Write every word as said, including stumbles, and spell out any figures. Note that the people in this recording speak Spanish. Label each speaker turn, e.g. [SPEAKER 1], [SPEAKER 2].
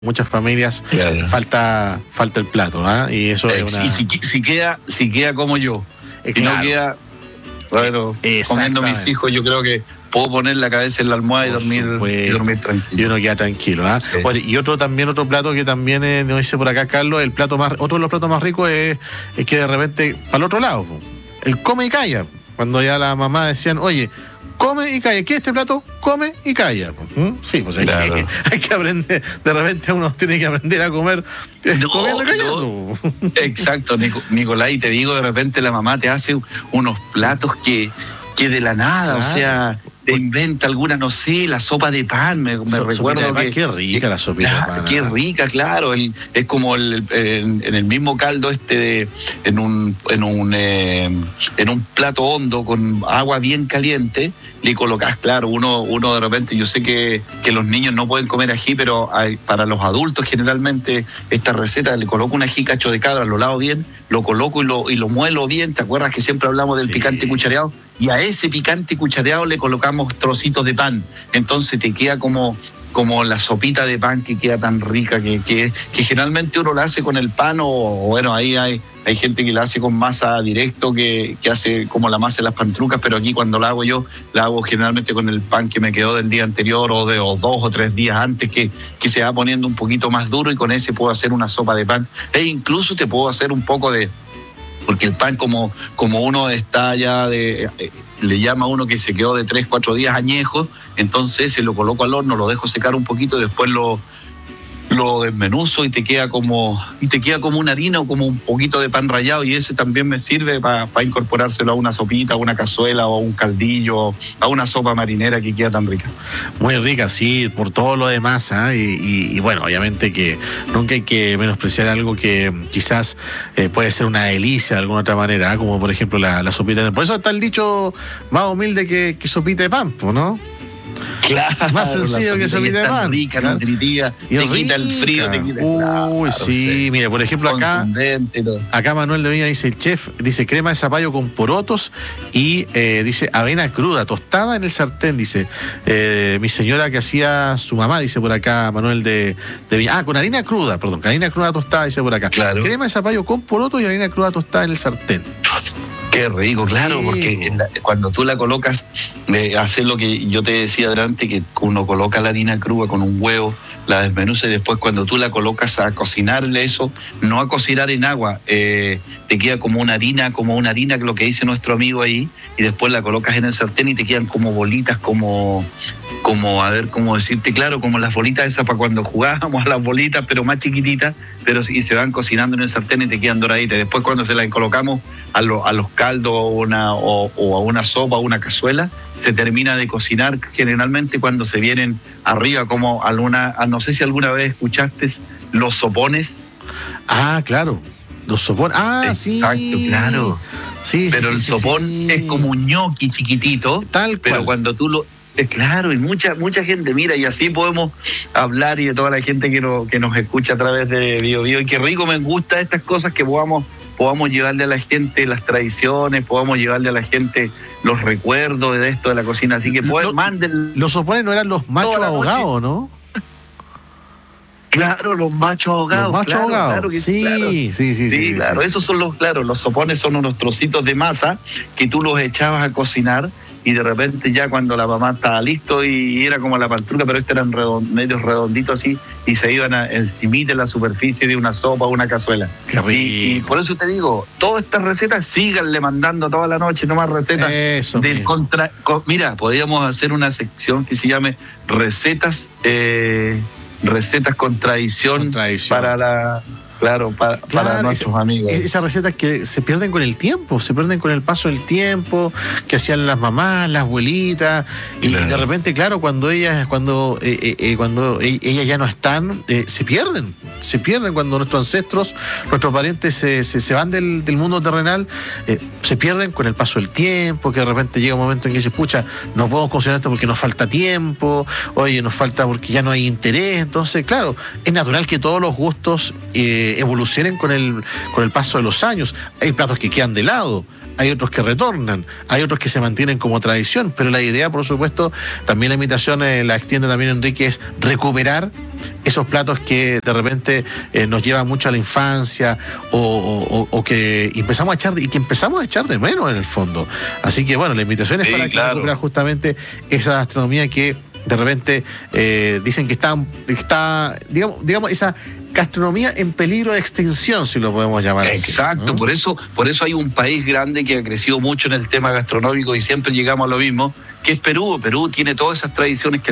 [SPEAKER 1] muchas familias,
[SPEAKER 2] claro,
[SPEAKER 1] falta falta el plato, ¿ah? ¿eh? Y eso
[SPEAKER 2] eh,
[SPEAKER 1] es una...
[SPEAKER 2] Y si, si queda si queda como yo,
[SPEAKER 1] eh,
[SPEAKER 2] si
[SPEAKER 1] claro.
[SPEAKER 2] no queda, bueno, comiendo mis hijos, yo creo que puedo poner la cabeza en la almohada y dormir, y dormir tranquilo.
[SPEAKER 1] Y uno queda tranquilo, ¿ah? ¿eh? Sí. Bueno, y otro también, otro plato que también eh, nos dice por acá Carlos, el plato más, otro de los platos más ricos es, es que de repente, para el otro lado, el come y calla. Cuando ya la mamá decían, oye, come y calla. ¿Qué es este plato? Come y calla. ¿Mm? Sí, pues hay, claro. que, hay que aprender. De repente uno tiene que aprender a comer
[SPEAKER 2] no,
[SPEAKER 1] comiendo y callando.
[SPEAKER 2] No. Exacto, Nicolás. Y te digo, de repente la mamá te hace unos platos que, que de la nada, claro. o sea, te inventa alguna, no sé, la sopa de pan. Me, me so, recuerdo de pan, que.
[SPEAKER 1] Qué rica que, la sopita
[SPEAKER 2] la,
[SPEAKER 1] de pan.
[SPEAKER 2] Qué rica, claro. El, es como el, en, en el mismo caldo, este, de, en un, en un, eh, en un plato hondo con agua bien caliente. Le colocás, claro, uno, uno de repente, yo sé que, que los niños no pueden comer ají, pero hay, para los adultos generalmente esta receta, le coloco un ají cacho de cabra, lo lavo bien, lo coloco y lo, y lo muelo bien. ¿Te acuerdas que siempre hablamos del sí. picante cuchareado? Y a ese picante cuchareado le colocamos trocitos de pan. Entonces te queda como, como la sopita de pan que queda tan rica, que, que, que generalmente uno la hace con el pan o, o bueno, ahí hay... Hay gente que la hace con masa directo, que, que hace como la masa de las pantrucas, pero aquí cuando la hago yo, la hago generalmente con el pan que me quedó del día anterior o de o dos o tres días antes, que, que se va poniendo un poquito más duro, y con ese puedo hacer una sopa de pan. E incluso te puedo hacer un poco de... Porque el pan, como, como uno está ya de... Eh, le llama a uno que se quedó de tres, cuatro días añejo, entonces se lo coloco al horno, lo dejo secar un poquito y después lo... lo desmenuzo y te queda como y te queda como una harina o como un poquito de pan rallado, y ese también me sirve para pa incorporárselo a una sopita, a una cazuela o a un caldillo, a una sopa marinera que queda tan rica.
[SPEAKER 1] Muy rica, sí, por todo lo demás, ¿eh? y, y, y bueno, obviamente que nunca hay que menospreciar algo que quizás eh, puede ser una delicia de alguna otra manera, ¿eh? Como por ejemplo la, la sopita de... Por eso está el dicho más humilde que, que sopita de pan, ¿no?
[SPEAKER 2] Claro,
[SPEAKER 1] más sencillo que sopita de pan.
[SPEAKER 2] Rica, claro. nutritiva,
[SPEAKER 1] y
[SPEAKER 2] te
[SPEAKER 1] rica.
[SPEAKER 2] Quita el frío, te quita.
[SPEAKER 1] Uy,
[SPEAKER 2] claro,
[SPEAKER 1] sí,
[SPEAKER 2] sí,
[SPEAKER 1] mire, por ejemplo acá, acá Manuel de Viña dice, el chef, dice crema de zapallo con porotos y eh, dice avena cruda, tostada en el sartén, dice, eh, mi señora que hacía su mamá, dice por acá Manuel de, de Viña, ah, con harina cruda, perdón, con harina cruda tostada, dice por acá.
[SPEAKER 2] Claro.
[SPEAKER 1] Crema de zapallo con porotos y harina cruda tostada en el sartén.
[SPEAKER 2] Qué rico, claro, sí. Porque la, cuando tú la colocas, eh, haces lo que yo te decía adelante, que uno coloca la harina cruda con un huevo, la desmenuza, y después cuando tú la colocas a cocinarle eso, no a cocinar en agua, eh, te queda como una harina, como una harina, que lo que dice nuestro amigo ahí, y después la colocas en el sartén y te quedan como bolitas, como, como a ver, cómo decirte, claro, como las bolitas esas para cuando jugábamos a las bolitas, pero más chiquititas, pero y se van cocinando en el sartén y te quedan doraditas. Después cuando se las colocamos a, lo, a los caldos o, una, o, o a una sopa o una cazuela, se termina de cocinar generalmente cuando se vienen arriba, como alguna, no sé si alguna vez escuchaste los sopones.
[SPEAKER 1] Ah, claro, los sopones, ah,
[SPEAKER 2] exacto,
[SPEAKER 1] sí.
[SPEAKER 2] Exacto, claro.
[SPEAKER 1] Sí,
[SPEAKER 2] pero
[SPEAKER 1] sí,
[SPEAKER 2] el
[SPEAKER 1] sí,
[SPEAKER 2] sopón
[SPEAKER 1] sí.
[SPEAKER 2] es como un ñoqui chiquitito,
[SPEAKER 1] tal
[SPEAKER 2] pero
[SPEAKER 1] cual.
[SPEAKER 2] Cuando tú lo... Eh, claro, y mucha mucha gente, mira, y así podemos hablar, y de toda la gente que, no, que nos escucha a través de Bio Bio, y qué rico, me gusta estas cosas que podamos podamos llevarle a la gente las tradiciones, podamos llevarle a la gente los recuerdos de esto de la cocina, así que pueden, manden...
[SPEAKER 1] Los sopones no eran los machos ahogados, ¿no?
[SPEAKER 2] Claro, los machos ahogados.
[SPEAKER 1] Los machos
[SPEAKER 2] claro,
[SPEAKER 1] ahogados,
[SPEAKER 2] claro que,
[SPEAKER 1] sí,
[SPEAKER 2] claro.
[SPEAKER 1] sí, sí, sí,
[SPEAKER 2] sí,
[SPEAKER 1] sí.
[SPEAKER 2] Claro,
[SPEAKER 1] sí.
[SPEAKER 2] esos son los, claro, los sopones son unos trocitos de masa que tú los echabas a cocinar, y de repente ya cuando la mamá estaba listo, y era como la pantruca, pero estos eran redond, medios redonditos así, y se iban a, encimita en la superficie de una sopa o una cazuela.
[SPEAKER 1] Qué rico.
[SPEAKER 2] Y, y por eso te digo, todas estas recetas, síganle mandando toda la noche, no más recetas.
[SPEAKER 1] Eso
[SPEAKER 2] del contra, con, mira, podríamos hacer una sección que se llame recetas, eh, recetas con tradición,
[SPEAKER 1] con tradición.
[SPEAKER 2] para la... Claro, para,
[SPEAKER 1] claro,
[SPEAKER 2] para nuestros
[SPEAKER 1] esa,
[SPEAKER 2] amigos.
[SPEAKER 1] Esas recetas que se pierden con el tiempo, se pierden con el paso del tiempo, que hacían las mamás, las abuelitas, y claro. de repente, claro, cuando ellas, cuando, eh, eh, cuando ellas ya no están, eh, se pierden, se pierden cuando nuestros ancestros, nuestros parientes se, se, se van del, del mundo terrenal, eh, se pierden con el paso del tiempo, que de repente llega un momento en que se pucha, no podemos cocinar esto porque nos falta tiempo, oye, nos falta porque ya no hay interés. Entonces, claro, es natural que todos los gustos eh, evolucionen con el, con el paso de los años. Hay platos que quedan de lado, hay otros que retornan, hay otros que se mantienen como tradición, pero la idea, por supuesto, también la invitación eh, la extiende también Enrique, es recuperar esos platos que de repente eh, nos llevan mucho a la infancia o, o, o que empezamos a echar y que empezamos a echar de menos en el fondo. Así que bueno, la invitación es
[SPEAKER 2] sí,
[SPEAKER 1] para
[SPEAKER 2] claro.
[SPEAKER 1] recuperar justamente esa gastronomía que de repente eh, dicen que está, está digamos, digamos, esa gastronomía en peligro de extinción, si lo podemos llamar así.
[SPEAKER 2] Exacto, ¿no? por eso, por eso hay un país grande que ha crecido mucho en el tema gastronómico y siempre llegamos a lo mismo, que es Perú. Perú tiene todas esas tradiciones que